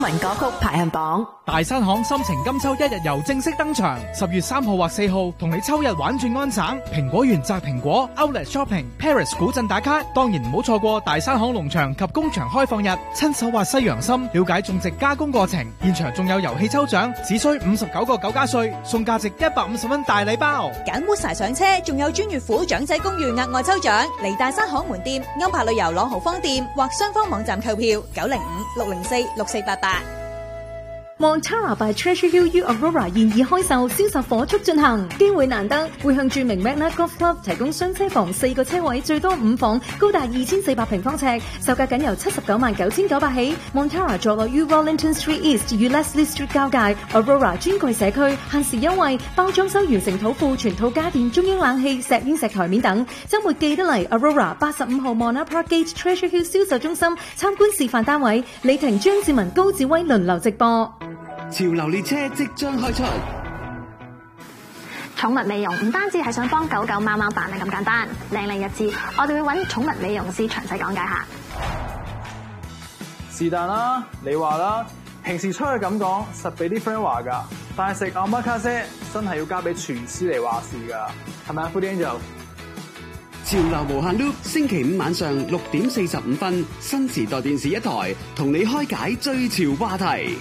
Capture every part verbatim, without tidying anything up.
民歌曲排行榜。 大山行心情金秋一日遊正式登場，十月三號或四號同你秋日玩轉安省，蘋果園摘蘋果 Outlet Shopping、Paris 古鎮打卡，當然唔好錯過大山行農場及工場開放日，親手挖西洋參，了解種植加工過程，現場仲有遊戲抽獎，只需五十九個九加稅，送價值一百五十蚊大禮包。 揀 Woodsie 上車，仲有專月虎長者公寓額外抽獎，嚟大山行門店、歐柏旅遊朗豪坊店或雙方網站購票，九零五六零四六四八八。 Montara by Treasure Hill U Aurora 現已開售，銷售火速進行，機會難得，會向著名 Magna Golf Club 提供雙車房四個車位，最多五房，高達二千四百平方尺，售價僅由七十九萬九千九百起。Montara 坐落於 Wellington Street East 與 Leslie Street 交界 ，Aurora 專櫃社區，限時優惠，包裝修完成土庫、全套家電、中央冷氣、石英石台面等。週末記得嚟 Aurora 八十五號 Mona Park Gate Treasure Hill 銷售中心參觀示範單位，李婷、張志文、高志威輪流直播。 潮流列車即將開出， 寵物美容唔單止係想幫狗狗貓貓扮靚咁簡單，靚靚日子我哋會揾寵物美容師詳細講解下。 是但啦，你話啦，平時出去咁講，實俾啲 friend 話㗎，但係食阿媽卡些真係要交俾廚師嚟話事㗎，係咪啊 Foodie Angel？ 潮流無限 loop， 星期五晚上六點四十五分，新時代電視一台，同你開解最潮話題。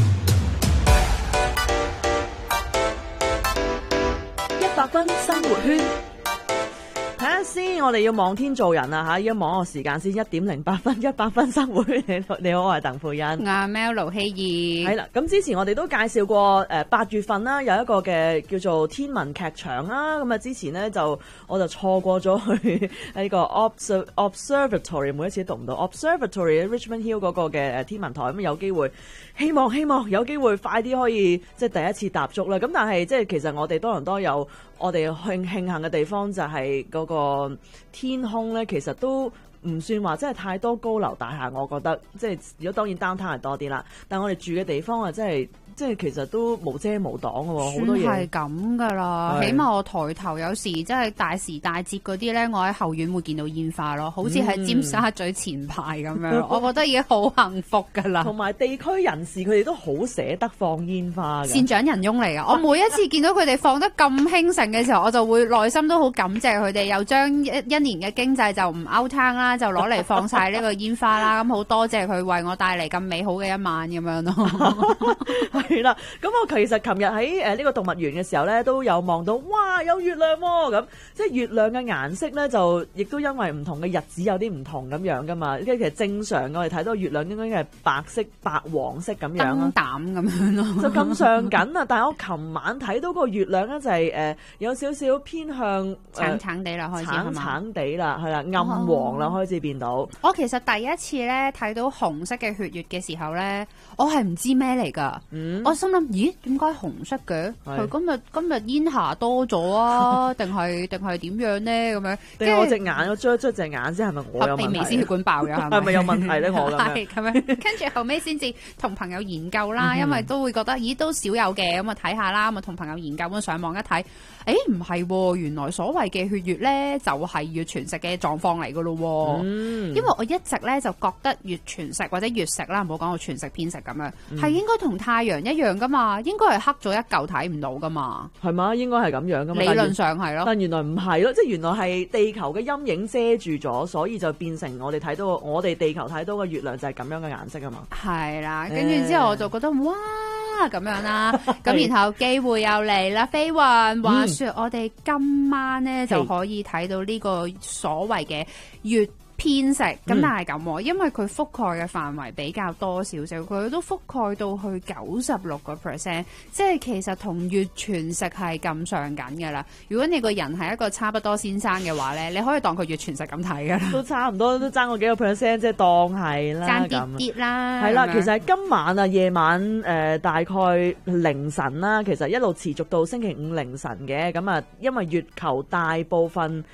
一百分生活圈，睇下先，我哋要望天做人啊吓！依家望個時間先，一點零八分，一百分生活圈。你好，你好，我係鄧佩欣。 阿 Mel 盧希怡。係啦，咁之前我哋都介紹過誒八月份啦，有一個嘅叫做天文劇場啦。咁啊，之前咧就我就錯過咗去呢個 Observatory， 每一次都讀唔到 Observatory Richmond Hill 嗰個嘅天文台，咁有機會。希望希望有機會快啲可以即係第一次踏足啦。咁但係即係其實我哋多倫多有我哋慶慶幸嘅地方就係嗰個天空咧，其實都唔算話真係太多高樓大廈。我覺得即係如果當然 downtown 係多啲啦，但係我哋住嘅地方啊，真係即係其實都無遮無擋嘅喎，好多嘢係咁噶啦。起碼我抬頭有時即係大時大節嗰啲咧，我喺後院會見到煙花咯，好似喺尖沙咀前排咁樣，嗯、我覺得已經好幸福噶啦。 同埋地區人士佢哋都好捨得放煙花嘅， 善長人翁嚟噶。我每一次見到佢哋放得咁興盛嘅時候，我就會內心都好感謝佢哋，又將一一年嘅經濟就唔 out 攤啦，就攞嚟放晒呢個煙花啦。咁好多謝佢為我帶嚟咁美好嘅一晚咁樣咯。 係啦，咁我其實琴日喺誒呢個動物園嘅時候咧，都有望到，哇有月亮喎、哦！咁即係月亮嘅顏色咧，就亦都因為唔同嘅日子有啲唔同咁樣噶嘛。即係其實正常我哋睇到月亮應該係白色、白黃色咁樣啊， 燈膽咁樣咯， 就咁上緊啊！但係我琴晚睇到個月亮咧，就係、是、誒、呃、有少少偏向、呃、 橙橙地啦，開始橙橙地啦，係啦，暗黃啦，開始變到。 我其實第一次咧睇到紅色嘅血月嘅時候咧，我係唔知咩嚟㗎。嗯、我心諗，咦，點解紅色嘅？係今日今日煙霞多咗啊？定係定係點樣咧？咁樣， 定係我隻眼我捽捽隻眼先，係咪我有問題？ 微絲血管爆咗係咪？ 係咪有問題咧？我係咁樣，跟住後尾先至同朋友研究啦，因為都會覺得，咦，都少有嘅，咁啊睇下啦，咁啊同朋友研究咁上網一睇，誒唔係，原來所謂嘅血月咧就係月全食嘅狀況嚟噶咯。嗯，因為我一直咧就覺得月全食或者月食啦，唔好講到全食偏食咁樣，係、嗯、應該同太陽一樣噶嘛，應該係黑咗一嚿睇唔到噶嘛， 係嘛？應該係咁樣噶嘛？ 理論上係咯， 但原來唔係咯，即係原來係地球嘅陰影遮住咗，所以就變成我哋睇到我哋地球睇到嘅月亮就係咁樣嘅顏色啊嘛。 係啦，跟住之後我就覺得、欸、哇咁樣啦，咁然後機會又嚟啦，飛雲話說我哋今晚咧就可以睇到呢個所謂嘅月偏食，咁但係咁，因為佢覆蓋嘅範圍比較多少少，佢都覆蓋到去九十六個 percent， 即係其實同月全食係咁上緊㗎啦。如果你個人係一個差不多先生嘅話咧，你可以當佢月全食咁睇㗎啦。 都差唔多，都爭個幾個 percent， 即係當係啦， 爭啲啲啦。 係啦，其實係今晚啊，夜晚誒、呃、大概凌晨啦，其實一路持續到星期五凌晨嘅，咁啊，因為月球大部分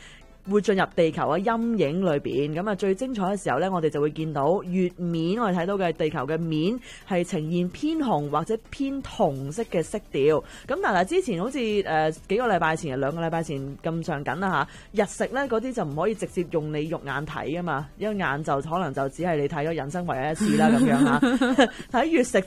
會進入地球嘅陰影裏邊。咁啊，最精彩嘅時候咧，我哋就會見到月面，我哋睇到嘅地球嘅面係呈現偏紅或者偏銅色嘅色調。咁但係之前好似誒、呃、幾個禮拜前、兩個禮拜前咁上緊啦嚇，日食咧嗰啲就唔可以直接用你肉眼睇噶嘛，因為眼就可能就只係你睇咗人生唯一一次啦咁樣嚇。睇月食